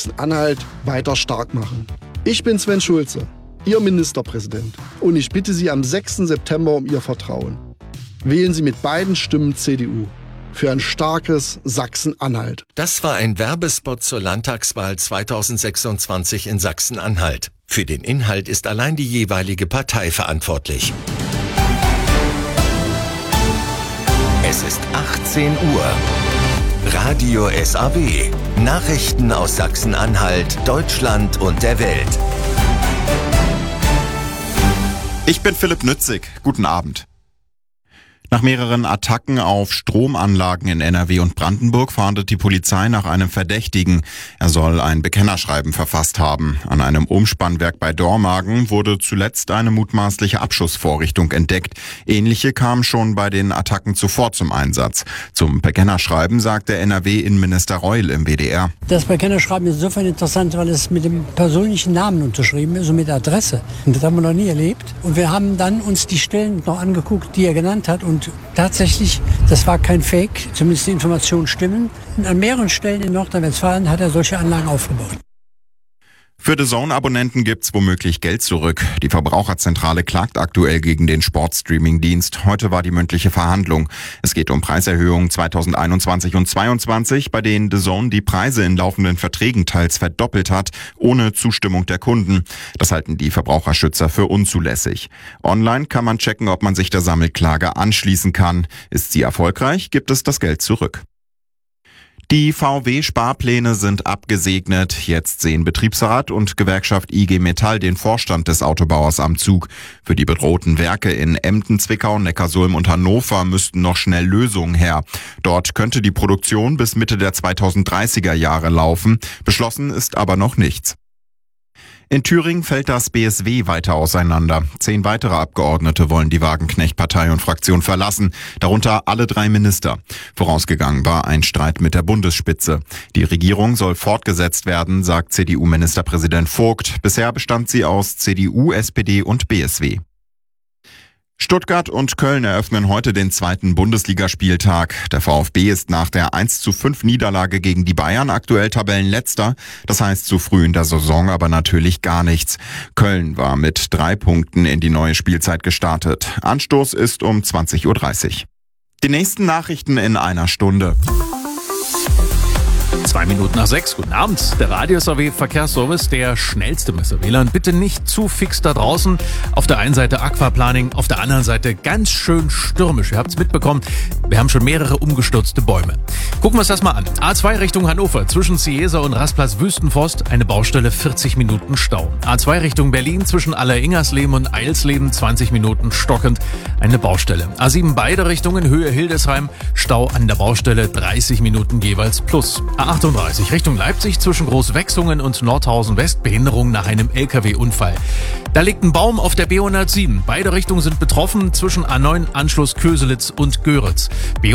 Sachsen-Anhalt weiter stark machen. Ich bin Sven Schulze, Ihr Ministerpräsident, und ich bitte Sie am 6. September um Ihr Vertrauen. Wählen Sie mit beiden Stimmen CDU für ein starkes Sachsen-Anhalt. Das war ein Werbespot zur Landtagswahl 2026 in Sachsen-Anhalt. Für den Inhalt ist allein die jeweilige Partei verantwortlich. Es ist 18 Uhr. Radio SAW. Nachrichten aus Sachsen-Anhalt, Deutschland und der Welt. Ich bin Philipp Nützig. Guten Abend. Nach mehreren Attacken auf Stromanlagen in NRW und Brandenburg fahndet die Polizei nach einem Verdächtigen. Er soll ein Bekennerschreiben verfasst haben. An einem Umspannwerk bei Dormagen wurde zuletzt eine mutmaßliche Abschussvorrichtung entdeckt. Ähnliche kamen schon bei den Attacken zuvor zum Einsatz. Zum Bekennerschreiben sagt der NRW-Innenminister Reul im WDR. Das Bekennerschreiben ist insofern interessant, weil es mit dem persönlichen Namen unterschrieben ist und mit Adresse. Und das haben wir noch nie erlebt. Und wir haben dann uns die Stellen noch angeguckt, die er genannt hat, und tatsächlich, das war kein Fake, zumindest die Informationen stimmen. An mehreren Stellen in Nordrhein-Westfalen hat er solche Anlagen aufgebaut. Für DAZN-Abonnenten gibt's womöglich Geld zurück. Die Verbraucherzentrale klagt aktuell gegen den Sportstreaming-Dienst. Heute war die mündliche Verhandlung. Es geht um Preiserhöhungen 2021 und 2022, bei denen DAZN die Preise in laufenden Verträgen teils verdoppelt hat, ohne Zustimmung der Kunden. Das halten die Verbraucherschützer für unzulässig. Online kann man checken, ob man sich der Sammelklage anschließen kann. Ist sie erfolgreich, gibt es das Geld zurück. Die VW-Sparpläne sind abgesegnet. Jetzt sehen Betriebsrat und Gewerkschaft IG Metall den Vorstand des Autobauers am Zug. Für die bedrohten Werke in Emden, Zwickau, Neckarsulm und Hannover müssten noch schnell Lösungen her. Dort könnte die Produktion bis Mitte der 2030er Jahre laufen. Beschlossen ist aber noch nichts. In Thüringen fällt das BSW weiter auseinander. 10 weitere Abgeordnete wollen die Wagenknecht-Partei und Fraktion verlassen, darunter alle 3 Minister. Vorausgegangen war ein Streit mit der Bundesspitze. Die Regierung soll fortgesetzt werden, sagt CDU-Ministerpräsident Vogt. Bisher bestand sie aus CDU, SPD und BSW. Stuttgart und Köln eröffnen heute den 2. Bundesligaspieltag. Der VfB ist nach der 1:5 Niederlage gegen die Bayern aktuell Tabellenletzter. Das heißt so früh in der Saison aber natürlich gar nichts. Köln war mit 3 Punkten in die neue Spielzeit gestartet. Anstoß ist um 20:30 Uhr. Die nächsten Nachrichten in einer Stunde. 6:02. Guten Abend. Der Radio SAW Verkehrsservice, der schnellste Messer-WLAN. Bitte nicht zu fix da draußen. Auf der einen Seite Aquaplaning, auf der anderen Seite ganz schön stürmisch. Ihr habt's mitbekommen, wir haben schon mehrere umgestürzte Bäume. Gucken wir uns das mal an. A2 Richtung Hannover, zwischen Ciesa und Rastplatz Wüstenforst, eine Baustelle, 40 Minuten Stau. A2 Richtung Berlin, zwischen Alleringersleben und Eilsleben, 20 Minuten stockend, eine Baustelle. A7 beide Richtungen, Höhe Hildesheim, Stau an der Baustelle, 30 Minuten jeweils plus. A38 Richtung Leipzig, zwischen Großwechsungen und Nordhausen West, Behinderung nach einem LKW-Unfall. Da liegt ein Baum auf der B107. Beide Richtungen sind betroffen, zwischen A9 Anschluss Köselitz und Göritz.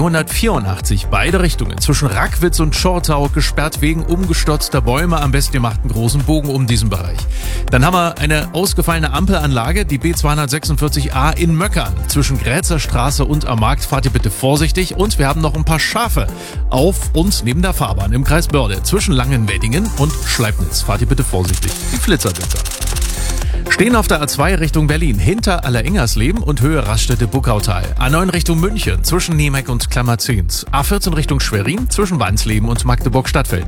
B184, beide Richtungen, zwischen Rackwitz und Schortau, gesperrt wegen umgestürzter Bäume. Am besten ihr macht einen großen Bogen um diesen Bereich. Dann haben wir eine ausgefallene Ampelanlage, die B246a in Möckern. Zwischen Grätzer Straße und am Markt fahrt ihr bitte vorsichtig. Und wir haben noch ein paar Schafe auf und neben der Fahrbahn im Kreis Börde. Zwischen Langenweddingen und Schleibnitz fahrt ihr bitte vorsichtig. Die Flitzerblitzer. Stehen auf der A2 Richtung Berlin, hinter Alleringersleben und Höhe Raststätte-Buckautal. A9 Richtung München, zwischen Niemeck und Klammerzins. A14 Richtung Schwerin, zwischen Wansleben und Magdeburg-Stadtfeld.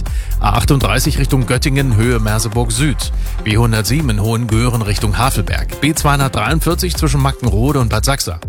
A38 Richtung Göttingen, Höhe Merseburg Süd. B107 in Hohengören Richtung Havelberg. B243 zwischen Mackenrode und Bad Sachsa.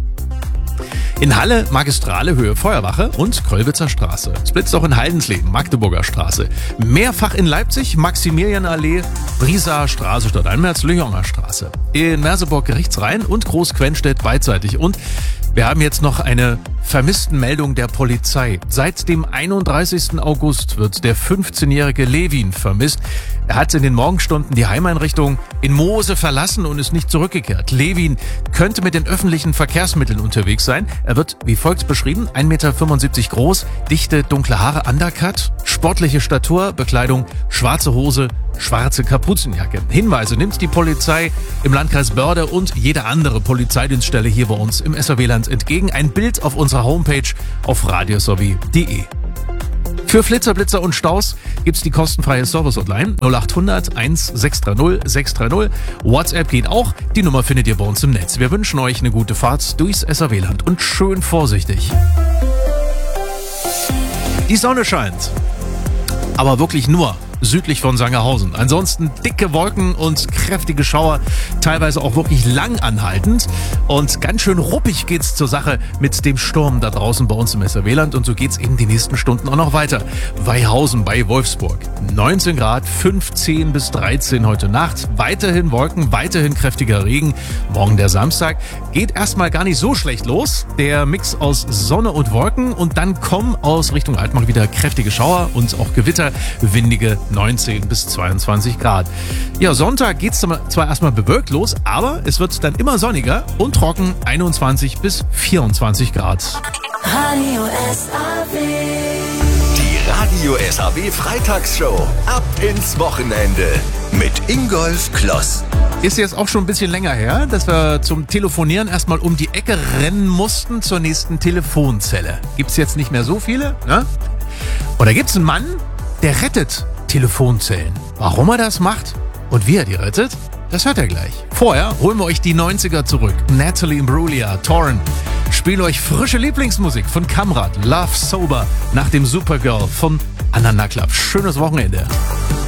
In Halle Magistrale Höhe Feuerwache und Kröllwitzer Straße. Es blitzt auch in Haldensleben, Magdeburger Straße. Mehrfach in Leipzig, Maximilianallee, Briesaer Straße statt Einmerz, Lyonger Straße. In Merseburg Gerichtsrhein und Großquenstedt beidseitig. Und wir haben jetzt noch eine Vermisstenmeldung der Polizei. Seit dem 31. August wird der 15-jährige Levin vermisst. Er hat in den Morgenstunden die Heimeinrichtung in Moose verlassen und ist nicht zurückgekehrt. Levin könnte mit den öffentlichen Verkehrsmitteln unterwegs sein. Er wird wie folgt beschrieben: 1,75 Meter groß, dichte dunkle Haare, Undercut, sportliche Statur, Bekleidung, schwarze Hose, schwarze Kapuzenjacke. Hinweise nimmt die Polizei im Landkreis Börde und jede andere Polizeidienststelle hier bei uns im SAW-Land entgegen. Ein Bild auf unserer Homepage auf radiosaw.de. Für Flitzer, Blitzer und Staus gibt's die kostenfreie Service-Hotline 0800 1630 630. WhatsApp geht auch. Die Nummer findet ihr bei uns im Netz. Wir wünschen euch eine gute Fahrt durchs SAW-Land und schön vorsichtig. Die Sonne scheint, aber wirklich nur südlich von Sangerhausen. Ansonsten dicke Wolken und kräftige Schauer, teilweise auch wirklich lang anhaltend. Und ganz schön ruppig geht's zur Sache mit dem Sturm da draußen bei uns im SAW-Land. Und so geht's eben die nächsten Stunden auch noch weiter. Weihausen bei Wolfsburg. 19 Grad, 15 bis 13 heute Nacht. Weiterhin Wolken, weiterhin kräftiger Regen. Morgen der Samstag geht erstmal gar nicht so schlecht los. Der Mix aus Sonne und Wolken. Und dann kommen aus Richtung Altmark wieder kräftige Schauer und auch Gewitter, windige 19 bis 22 Grad. Ja, Sonntag geht's zwar erstmal bewölkt los, aber es wird dann immer sonniger und trocken, 21 bis 24 Grad. Radio SAW. Die Radio SAW Freitagsshow. Ab ins Wochenende. Mit Ingolf Kloss. Ist jetzt auch schon ein bisschen länger her, dass wir zum Telefonieren erstmal um die Ecke rennen mussten zur nächsten Telefonzelle. Gibt's jetzt nicht mehr so viele, ne? Oder gibt's einen Mann, der rettet Telefonzellen. Warum er das macht und wie er die rettet, das hört er gleich. Vorher holen wir euch die 90er zurück. Natalie Imbruglia, Torn. Spielen euch frische Lieblingsmusik von Kamrat, Love Sober, nach dem Supergirl von Anna Naklab. Schönes Wochenende.